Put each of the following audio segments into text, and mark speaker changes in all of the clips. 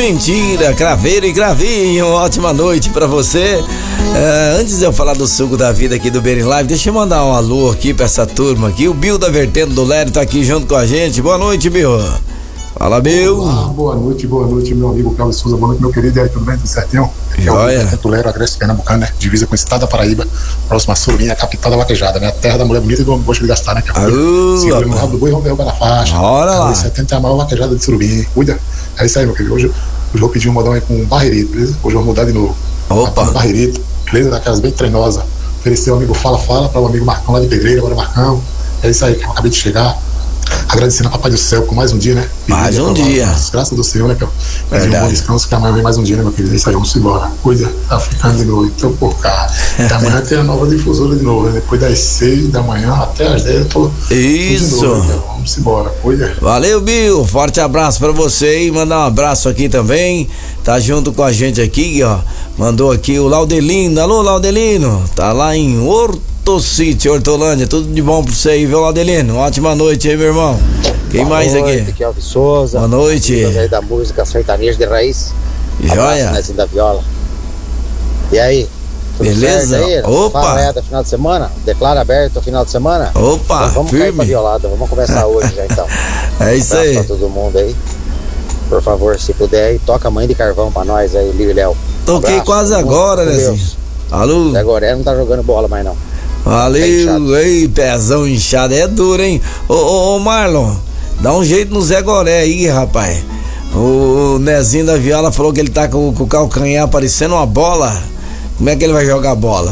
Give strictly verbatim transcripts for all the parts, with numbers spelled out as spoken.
Speaker 1: mentira, craveiro e cravinho. Ótima noite pra você. É, antes de eu falar do suco da vida aqui do Bering Live, deixa eu mandar um alô aqui pra essa turma aqui. O Bill da Vertendo do Lério tá aqui junto com a gente. Boa noite, Bill. Fala, Bill.
Speaker 2: Olá, boa noite, boa noite, meu amigo Carlos Souza. Boa noite, meu querido. E aí, tudo bem? Tudo certinho?
Speaker 1: Joia.
Speaker 2: É o Lério, Agreste Pernambucano, né? Divisa com o estado da Paraíba, próxima a Surubim, a capital da vaquejada, né? A terra da mulher bonita e do homem gosto de gastar, né? Que é segura no rabo do boi e romper o pé da faixa.
Speaker 1: Bora lá.
Speaker 2: setenta é a maior vaquejada de Surubim. Cuida. É isso aí, meu querido. Hoje eu vou pedir um modão aí com um barreirito, beleza? Hoje eu vou mudar de novo.
Speaker 1: Opa.
Speaker 2: Um barreirito, beleza? Daquelas bem treinosas. Oferecer o amigo Fala Fala para o amigo Marcão lá de Pedreira. Agora, Marcão. É isso aí, que eu acabei de chegar. Agradecendo a Papai do Céu por mais um dia, né?
Speaker 1: Mais um dia.
Speaker 2: Graças do Senhor, né, cara?
Speaker 1: Verdade.
Speaker 2: Um bom descanso, que amanhã vem mais um dia, né, meu querido? É isso aí, vamos embora. Cuida, tá ficando de noite, tô por cá. E amanhã tem a nova difusora de novo, né? Depois das seis da manhã até as dez eu tô.
Speaker 1: Isso.
Speaker 2: Tô de novo, né? Vamos embora, cuida.
Speaker 1: Valeu, Bill. Forte abraço pra você e mandar um abraço aqui também. Tá junto com a gente aqui, ó. Mandou aqui o Laudelino. Alô, Laudelino. Tá lá em Horto City, Hortolândia. Tudo de bom pra você aí, viu, Laudelino? Ótima noite aí, meu irmão. Quem
Speaker 3: Boa
Speaker 1: mais
Speaker 3: noite,
Speaker 1: aqui?
Speaker 3: Aqui é Alves Souza.
Speaker 1: Boa noite.
Speaker 3: Aí da música sertaneja de raiz.
Speaker 1: Joia.
Speaker 3: Abraço, da viola. E aí? Tudo
Speaker 1: Beleza?
Speaker 3: certo aí?
Speaker 1: Opa.
Speaker 3: Fala aí do final de semana? Declara aberto o final de semana?
Speaker 1: Opa,
Speaker 3: então vamos
Speaker 1: firme.
Speaker 3: cair pra violada. Vamos começar hoje já então.
Speaker 1: É isso
Speaker 3: um abraço
Speaker 1: aí.
Speaker 3: pra todo mundo aí. Por favor, se puder aí, toca Mãe de Carvão pra nós aí, Lírio e Léo.
Speaker 1: Toquei
Speaker 3: abraço,
Speaker 1: quase agora, né, assim? Alô?
Speaker 3: Zé Goré não tá jogando bola mais não.
Speaker 1: Valeu, ei, pezão inchado, é duro, hein? Ô, ô, ô, Marlon, dá um jeito no Zé Goré aí, rapaz. O Nezinho da Viola falou que ele tá com, com o calcanhar parecendo uma bola. Como é que ele vai jogar bola?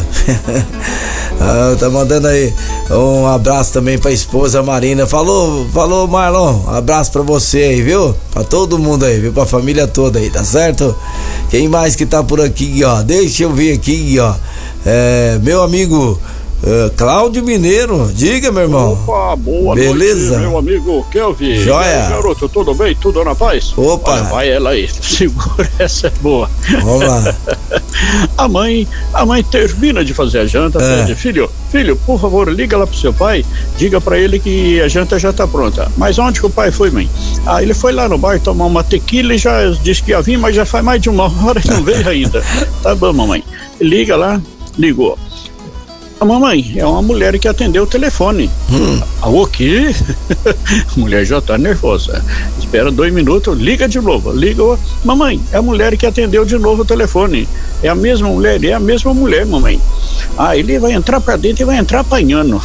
Speaker 1: Ah, tá mandando aí um abraço também pra esposa Marina. Falou, falou, Marlon, abraço pra você aí, viu? Pra todo mundo aí, viu? Pra família toda aí, tá certo? Quem mais que tá por aqui, ó? Deixa eu ver aqui, ó. É, meu amigo uh, Cláudio Mineiro, diga, meu irmão.
Speaker 4: Opa, boa
Speaker 1: Beleza?
Speaker 4: noite, meu amigo Kelvin.
Speaker 1: Joia.
Speaker 4: E aí, garoto, tudo bem? Tudo na paz?
Speaker 1: Opa.
Speaker 4: Olha, vai ela aí, segura, essa é boa.
Speaker 1: Vamos lá.
Speaker 4: A mãe, a mãe termina de fazer a janta,
Speaker 1: É.
Speaker 4: pede, filho, filho, por favor, liga lá pro seu pai, diga pra ele que a janta já tá pronta. Mas onde que o pai foi, mãe? Ah, ele foi lá no bar tomar uma tequila e já disse que ia vir, mas já faz mais de uma hora e não veio ainda. Tá bom, mamãe. Liga lá, ligou. A mamãe é uma mulher que atendeu o telefone.
Speaker 1: Hum.
Speaker 4: Ah, o quê? A mulher já tá nervosa. Espera dois minutos, liga de novo. Liga, mamãe, é a mulher que atendeu de novo o telefone. É a mesma mulher, é a mesma mulher, mamãe. Ah, ele vai entrar pra dentro e vai entrar apanhando.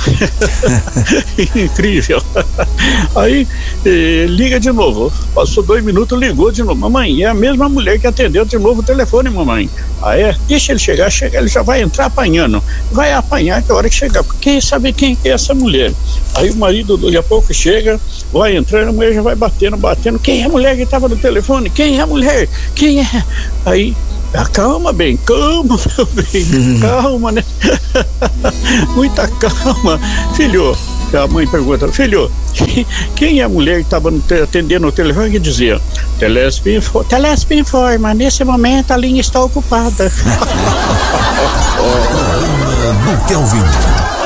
Speaker 4: Incrível. Aí, eh, liga de novo. Passou dois minutos, ligou de novo. Mamãe, é a mesma mulher que atendeu de novo o telefone, mamãe. Ah, é? Deixa ele chegar, chega, ele já vai entrar apanhando. Vai apanhar que a hora que chegar, porque quem sabe quem é essa mulher? Aí o marido daqui a pouco chega, vai entrando, a mulher já vai batendo, batendo. Quem é a mulher que estava no telefone? Quem é a mulher? Quem é? Aí, ah, calma, bem, calma, meu bem, calma, né? Muita calma. Filho, a mãe pergunta, filho, quem é a mulher que estava atendendo o telefone que dizia, Telesp, info, Telesp informa, nesse momento a linha está ocupada.
Speaker 5: No Kelvin.